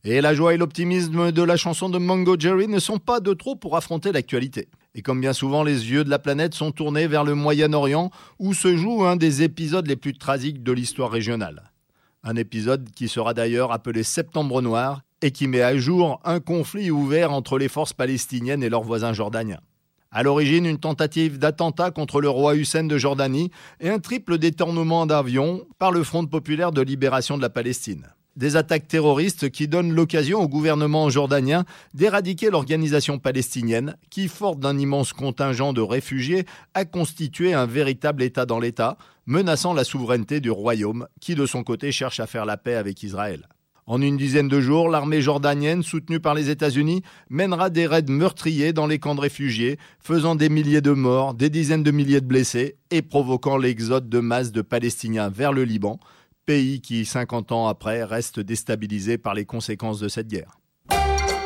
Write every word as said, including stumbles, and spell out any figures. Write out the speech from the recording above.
Et la joie et l'optimisme de la chanson de Mungo Jerry ne sont pas de trop pour affronter l'actualité. Et comme bien souvent, les yeux de la planète sont tournés vers le Moyen-Orient, où se joue un des épisodes les plus tragiques de l'histoire régionale. Un épisode qui sera d'ailleurs appelé Septembre Noir et qui met à jour un conflit ouvert entre les forces palestiniennes et leurs voisins jordaniens. À l'origine, une tentative d'attentat contre le roi Hussein de Jordanie et un triple détournement d'avions par le Front populaire de libération de la Palestine. Des attaques terroristes qui donnent l'occasion au gouvernement jordanien d'éradiquer l'organisation palestinienne qui, forte d'un immense contingent de réfugiés, a constitué un véritable État dans l'État, menaçant la souveraineté du royaume qui, de son côté, cherche à faire la paix avec Israël. En une dizaine de jours, l'armée jordanienne, soutenue par les États-Unis, mènera des raids meurtriers dans les camps de réfugiés, faisant des milliers de morts, des dizaines de milliers de blessés et provoquant l'exode de masse de Palestiniens vers le Liban, pays qui, cinquante ans après, reste déstabilisé par les conséquences de cette guerre.